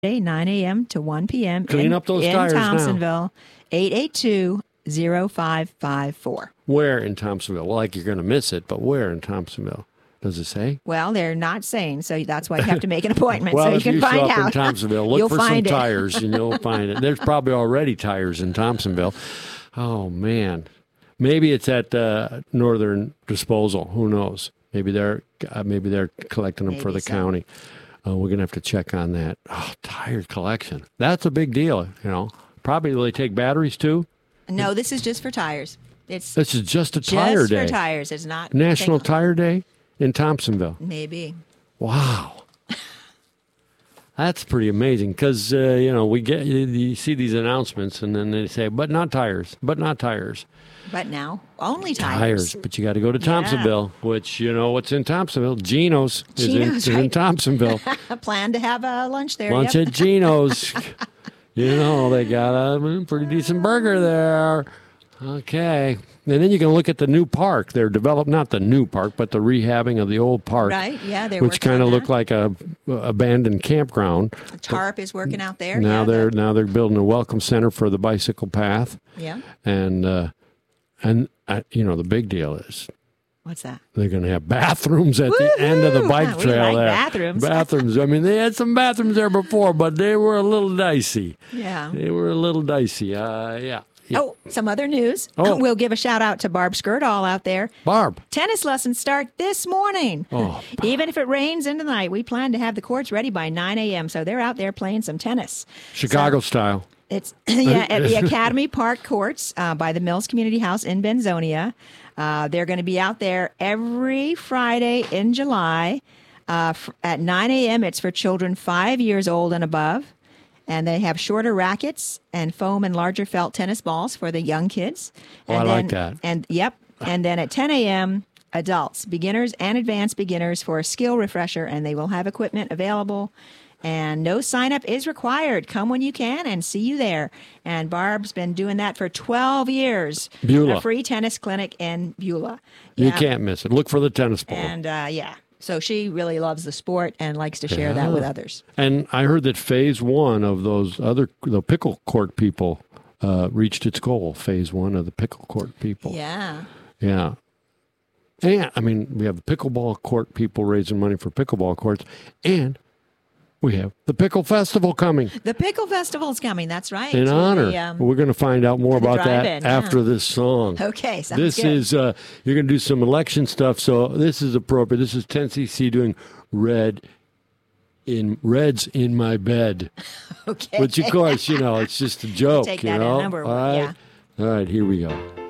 9 a.m. to 1 p.m. Clean up those tires now. In Thompsonville, 882-0554. Where in Thompsonville? Well, like you're going to miss it, but where in Thompsonville? Does it say? Well, they're not saying, so that's why you have to make an appointment well, so you can find out. Well, if you show up out. in Thompsonville, look for some tires and you'll find it. There's probably already tires in Thompsonville. Oh, man. Maybe it's at Northern Disposal. Who knows? Maybe they're collecting them for the county. We're going to have to check on that. Oh, tire collection. That's a big deal, Probably will they take batteries too? No, this is just for tires. This is just a tire day. Just for tires. It's not National Tire Day in Thompsonville. Maybe. Wow. That's pretty amazing because, you see these announcements and then they say, but not tires, but not tires. But now, only tires. But you got to go to Thompsonville, which, what's in Thompsonville? Geno's is in Thompsonville. Plan to have a lunch there. Lunch at Geno's. They got a pretty decent burger there. Okay. And then you can look at the new park. They're developing, not the new park, but the rehabbing of the old park. Right, yeah. Which kind of looked like a abandoned campground. TARP is working out there. Now they're building a welcome center for the bicycle path. Yeah. And the big deal is, what's that? they're going to have bathrooms at the end of the bike trail there. Bathrooms. Bathrooms. I mean, they had some bathrooms there before, but they were a little dicey. Yeah. They were a little dicey. Yeah. Oh, some other news. We'll give a shout out to Barb Skirdahl out there. Barb. Tennis lessons start this morning. Oh, even if it rains into the night, we plan to have the courts ready by 9 a.m. So they're out there playing some tennis. Chicago style. It's at the Academy Park Courts by the Mills Community House in Benzonia. They're going to be out there every Friday in July at 9 a.m. It's for children 5 years old and above. And they have shorter rackets and foam and larger felt tennis balls for the young kids. I like that. And then at 10 a.m., adults, beginners and advanced beginners for a skill refresher, and they will have equipment available. And no sign-up is required. Come when you can and see you there. And Barb's been doing that for 12 years. Beulah. A free tennis clinic in Beulah. You can't miss it. Look for the tennis ball. And, so she really loves the sport and likes to share that with others. And I heard that phase one of the pickle court people reached its goal. Phase one of the pickle court people. Yeah. Yeah. And, we have the pickleball court people raising money for pickleball courts. And we have the Pickle Festival coming. The Pickle Festival's coming, that's right. In honor. We're going to find out more about that after this song. Okay, sounds This good. is, you're going to do some election stuff, so this is appropriate. This is 10cc doing Reds in My Bed. Okay. Which, of course, it's just a joke. Take that in number one, All right, here we go.